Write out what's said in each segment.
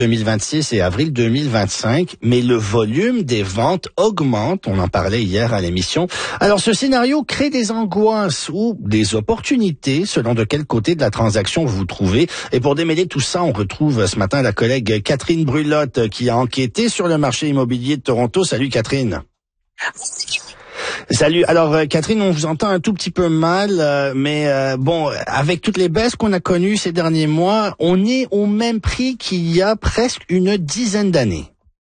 2026 et avril 2025, mais le volume des ventes augmente, on en parlait hier à l'émission. Alors ce scénario crée des angoisses ou des opportunités selon de quel côté de la transaction vous vous trouvez. Et pour démêler tout ça, on retrouve ce matin la collègue Catherine Brulotte qui a enquêté sur le marché immobilier de Toronto. Salut Catherine. Salut. Alors Catherine, on vous entend un tout petit peu mal, mais bon, avec toutes les baisses qu'on a connues ces derniers mois, on est au même prix qu'il y a presque une dizaine d'années.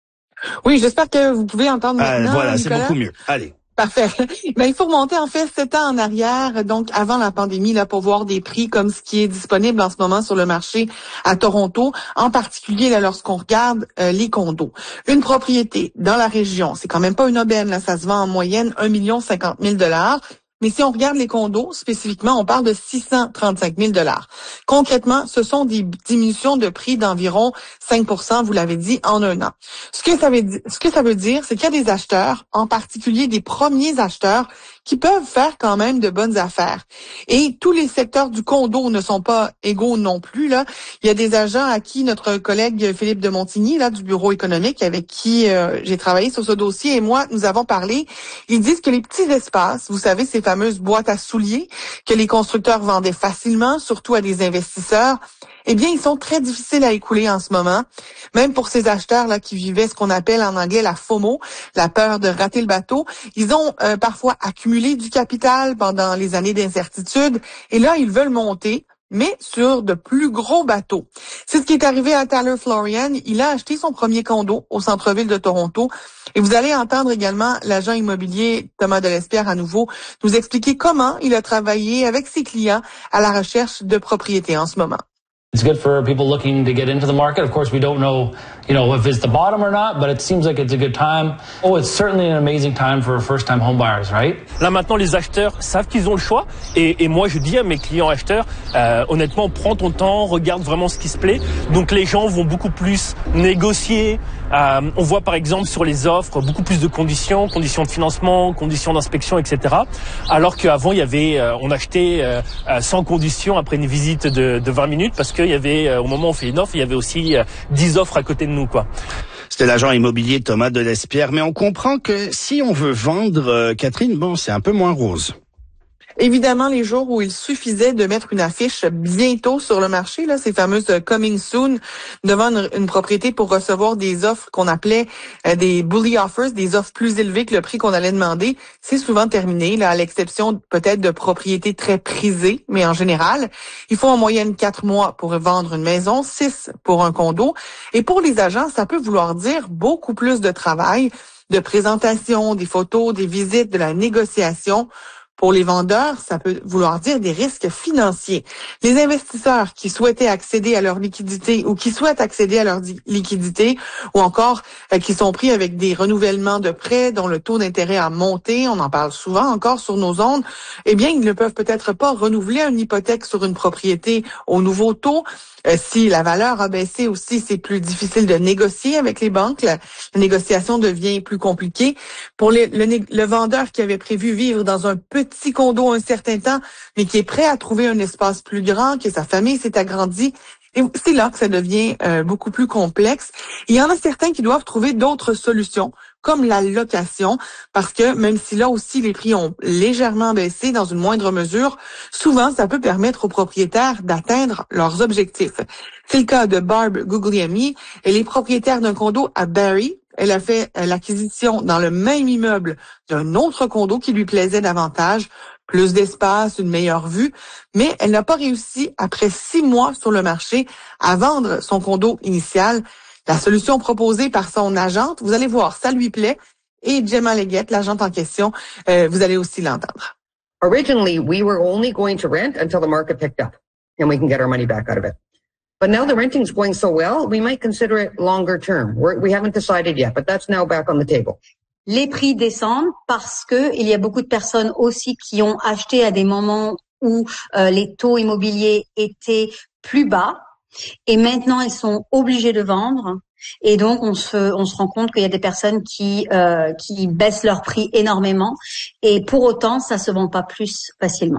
Oui, j'espère que vous pouvez entendre maintenant. Voilà, Nicolas. c'est beaucoup mieux. Allez. Parfait. Ben, il faut remonter en fait 7 ans en arrière, donc avant la pandémie, là, pour voir des prix comme ce qui est disponible en ce moment sur le marché à Toronto, en particulier là, lorsqu'on regarde les condos. Une propriété dans la région, c'est quand même pas une aubaine, là, ça se vend en moyenne 1,050 000 $. Mais si on regarde les condos, spécifiquement, on parle de 635 000 $. Concrètement, ce sont des diminutions de prix d'environ 5%, vous l'avez dit, en un an. Ce que ça veut dire, c'est qu'il y a des acheteurs, en particulier des premiers acheteurs, qui peuvent faire quand même de bonnes affaires. Et tous les secteurs du condo ne sont pas égaux non plus, là. Il y a des agents à qui notre collègue Philippe de Montigny, là, du bureau économique, avec qui j'ai travaillé sur ce dossier, et moi, nous avons parlé. Ils disent que les petits espaces, vous savez, ces fameuses boîtes à souliers que les constructeurs vendaient facilement, surtout à des investisseurs, eh bien, ils sont très difficiles à écouler en ce moment. Même pour ces acheteurs-là qui vivaient ce qu'on appelle en anglais la FOMO, la peur de rater le bateau, ils ont parfois accumulé du capital pendant les années d'incertitude et là, ils veulent monter, mais sur de plus gros bateaux. C'est ce qui est arrivé à Tyler Florian. Il a acheté son premier condo au centre-ville de Toronto. Et vous allez entendre également l'agent immobilier Thomas Delespierre à nouveau nous expliquer comment il a travaillé avec ses clients à la recherche de propriétés en ce moment. It's good for people looking to get into the market. Of course, we don't know, if it's the bottom or not, but it seems like it's a good time. Oh, it's certainly an amazing time for first-time home buyers, right? Là, maintenant, les acheteurs savent qu'ils ont le choix. Et moi, je dis à mes clients acheteurs, honnêtement, prends ton temps, regarde vraiment ce qui se plaît. Donc, les gens vont beaucoup plus négocier. On voit, par exemple, sur les offres, beaucoup plus de conditions de financement, conditions d'inspection, etc. Alors qu'avant, il y avait, on achetait sans condition après une visite de 20 minutes parce qu'il y avait, au moment où on fait une offre, il y avait aussi 10 offres à côté de nous, quoi. C'était l'agent immobilier Thomas Delespierre. Mais on comprend que si on veut vendre, Catherine, bon, c'est un peu moins rose. Évidemment, les jours où il suffisait de mettre une affiche bientôt sur le marché, là, ces fameuses coming soon devant une propriété pour recevoir des offres qu'on appelait des bully offers, des offres plus élevées que le prix qu'on allait demander, c'est souvent terminé, là, à l'exception peut-être de propriétés très prisées, mais en général, il faut en moyenne 4 mois pour vendre une maison, 6 pour un condo. Et pour les agents, ça peut vouloir dire beaucoup plus de travail, de présentation, des photos, des visites, de la négociation. Pour les vendeurs, ça peut vouloir dire des risques financiers. Les investisseurs qui souhaitaient accéder à leur liquidité ou qui souhaitent accéder à leur liquidité ou encore qui sont pris avec des renouvellements de prêts dont le taux d'intérêt a monté, on en parle souvent encore sur nos ondes, eh bien, ils ne peuvent peut-être pas renouveler une hypothèque sur une propriété au nouveau taux. Si la valeur a baissé aussi, c'est plus difficile de négocier avec les banques. La négociation devient plus compliquée. Pour le vendeur qui avait prévu vivre dans un petit condo un certain temps, mais qui est prêt à trouver un espace plus grand, que sa famille s'est agrandie, et c'est là que ça devient beaucoup plus complexe. Il y en a certains qui doivent trouver d'autres solutions, comme la location, parce que même si là aussi les prix ont légèrement baissé dans une moindre mesure, souvent ça peut permettre aux propriétaires d'atteindre leurs objectifs. C'est le cas de Barb Guglielmi. Elle est propriétaire d'un condo à Barrie. Elle a fait l'acquisition dans le même immeuble d'un autre condo qui lui plaisait davantage, plus d'espace, une meilleure vue, mais elle n'a pas réussi, après 6 mois sur le marché, à vendre son condo initial. La solution proposée par son agente, vous allez voir, ça lui plaît. Et Gemma Leggett, l'agente en question, vous allez aussi l'entendre. Originally, we were only going to rent until the market picked up and we can get our money back out of it. But now the renting's going so well, we might consider it longer term. We haven't decided yet, but that's now back on the table. Les prix descendent parce que il y a beaucoup de personnes aussi qui ont acheté à des moments où les taux immobiliers étaient plus bas et maintenant ils sont obligés de vendre et donc on se rend compte qu'il y a des personnes qui baissent leur prix énormément et pour autant ça se vend pas plus facilement.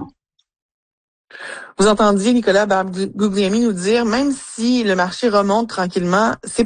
Vous entendiez Nicolas Guglielmi nous dire, même si le marché remonte tranquillement, c'est